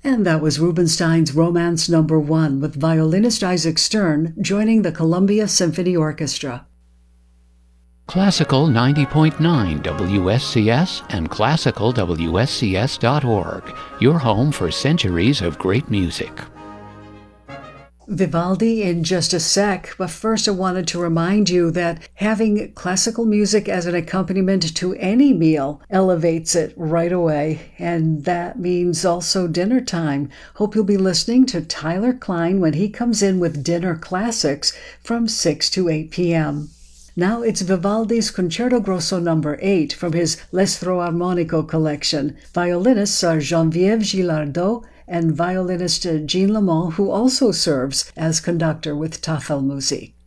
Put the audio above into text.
And that was Rubinstein's Romance No. 1 with violinist Isaac Stern joining the Columbia Symphony Orchestra. Classical 90.9 WSCS and classicalwscs.org, your home for centuries of great music. Vivaldi in just a sec, but first I wanted to remind you that having classical music as an accompaniment to any meal elevates it right away, and that means also dinner time. Hope you'll be listening to Tyler Klein when he comes in with Dinner Classics from 6 to 8 p.m. Now it's Vivaldi's Concerto Grosso No. 8 from his L'Estro Armonico collection. Violinists are Geneviève Gilardot and violinist Jean Lamont, who also serves as conductor with Tafelmusik.